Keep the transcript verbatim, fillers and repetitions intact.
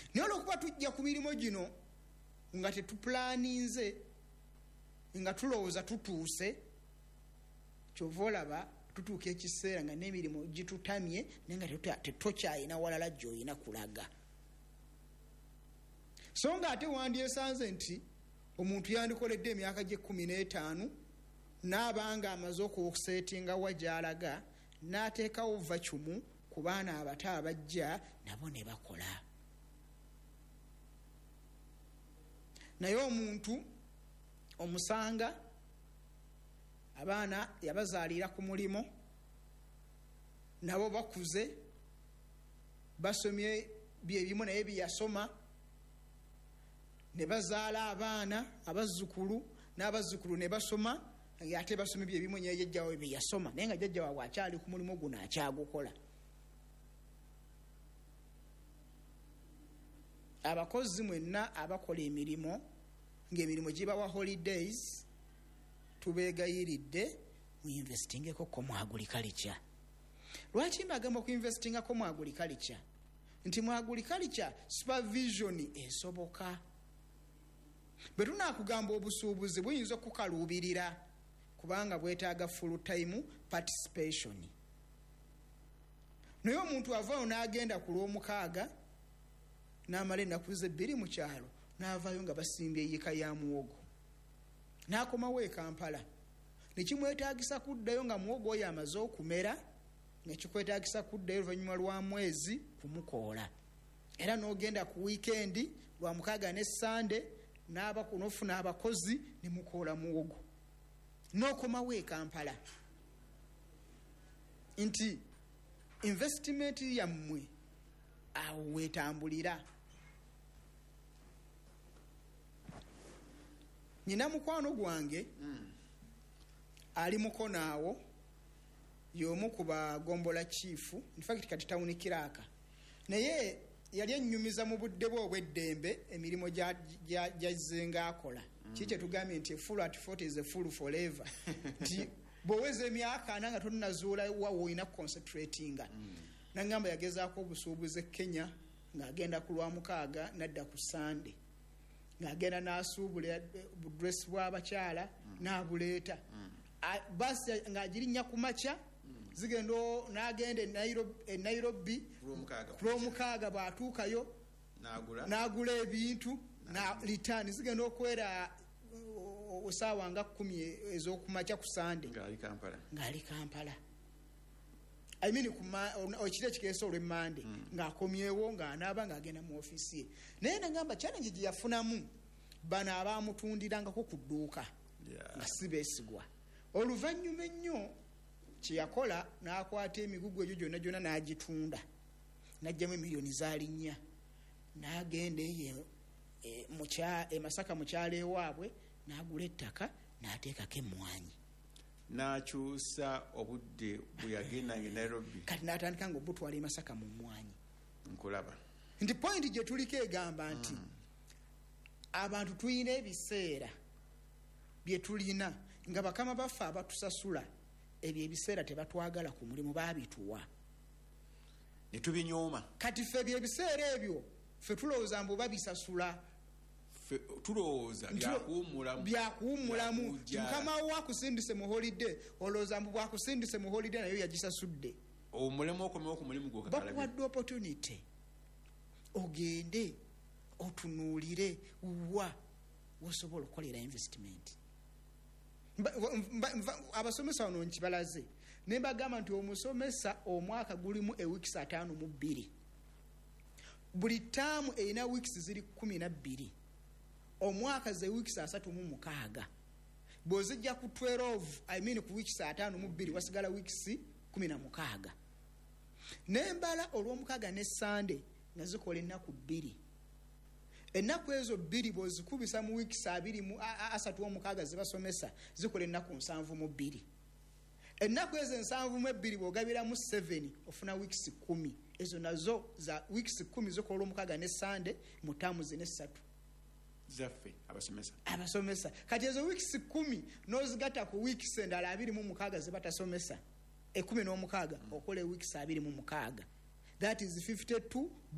naye olwokuba tujja ku mirimu gino nga tetuplaninze nga tulowooza tutuuse kyova olaba tutuuka ekiseera nga n'emirimu gitutamye naye nga tetokyayina walala gy'olina kulaga. So nga ate wandyesanze nti omuntu yandikoledde emyaka gy'ekkumi n'etaano n'abanga amaze okuseetinga wa gy'alaga n'ateekawo vacumu ku baana abato abajja nabo ne bakola. Naye omuntu omusanga abaana yabazaalira ku mulimo nabo bakuze basomye byebimu naye byeyasoma ne bazaala abaana abazzukulu n'abazzukulu ne basoma ate basomye byebimu naye jjajja waabwe byeyasoma naye nga jjajja waabwe akyali ku mulimu guno akyagukola. Abakozi mwenna abakola emirimu ng'emirimu gibawa holidays tubeegayiridde mu investingeko ko mu agriculture. Lwaki mbagamba ku investingako mu agriculture? Nti mu agriculture supervision esoboka. Bwe tunaakugamba obusuubuzi buyinza okukaluubirira kubanga bwetaaga full time participation. Naye omuntu avaayo n'agenda ku lw'omukaaga n'amala ennaku ze bbiri mu kyalo n'avaayo nga basimbye eyika ya muwogo n'akomawo e Kampala nekimwetaagisa kuddayo nga muwogo oyo amaze okumera nekikwetaagisa kuddayo oluvannyuma lwa mwezi kumukoola era n'ogenda ku wiikendi lwa mukaaga ne Sande n'ofuna abakozi ne mukoola muwogo n'okomawo e Kampala. Nti investment yammwe awo weetambulira. Nina mukwano gwange mm. ali mukonaawo y'omu ku bagombola chifu in fact kati tawuni Kiraaka naye yali ennyumiza mu budde bwe obw'eddembe emirimu gyazzenga akola mm. kiki tugambye nti full at forty is a full forever nti bwoweza emyaka ana nga tonnazuula wawo olina concentratinga mm. nangamba yagezaako obusuubuzi e Kenya ng'agenda ku lwa mukaaga nadda ku Sande ng'agenda n'asuubula budresi bw'abakyala mm. n'abuleeta mm. basi ng'agirinnya ku makya mm. zigenda n'agenda e Nairobi ku lw'omukaaga bw'atuukayo n'agula ebintu na litaani zigenda okwera osaawa nga kkumi ez'okumakya ku Sande ng'ali Kampala. I mean okire kikeesa olw'emmande mm. ng'akomyewo ng'anaaba ng'agenda mu ofiisi ye naye nagamba challenge gye yafunamu bano abaamutundirangako ku dduuka yeah. nga si beesigwa. Oluvannyuma ennyo kye yakola n'akwata emigugu egyo gyonna gyonna n'agitunda n'aggyamu emiliyoni zaali nnya n'agenda eyo e Masaka mu kyalo ewaabwe n'agula ettaka n'ateekako emmwanyi n'akyusa obudde bwe yagenda nge Nairobi kati n'atandika nga obutwala e Masaka mu mmwanyi. Nkulaba nti point gye tuliko egamba nti mm. abantu tulina ebiseera bye tulina nga bakama baffe abatusasula ebyo ebiseera tebatwagala ku mulimu baabituwa ne tubinyooma. Kati ffe by'ebiseera ebyo ffe tulowooza mbu babisasula tulowooza byakuwummulamu byakuwummulamu mukama wo akusindise mu holiday olowooza mbu bwakusindise mu holiday nayo yagisasudde omulemu okomewo ku mulimu gwo kakalabi bakuwadde opportunity ogende otunuulire wa wosobola okukolera investment. Abasomesa wano nkibalaze ne mbagamba nti omusomesa omwaka gulimu e weeks ataano mu bbiri buli taamu erina weeks ziri kumi na bbiri omwaka ze weeks asatu mu mukaaga bw'ozijja ku twelve I mean ku weeks ataano mu bbiri wasigala weeks kumi na mukaaga nembala olw'omukaaga ne Sande nga zikola ennaku bbiri. Ennaku ezo bbiri bw'ozikubisa mu weeks abiri mu asatu omukaaga zibasomesa zikola ennaku nsanvu mu bbiri. Ennaku ezo ensanvu mu ebbiri bw'ogabira mu seven ofuna weeks kumi. Ezo nazo za weeks kumi zikola omukaaga ne Sande mu taamu zine ssatu zaffe abasomesa abasomesa kati ezo weeks kumi n'ozigata ku weeks endala abiri mu mukaaga zibatasomesa ekumi n'omukaaga mm. okola weeks abiri mu mukaaga that is fifty-two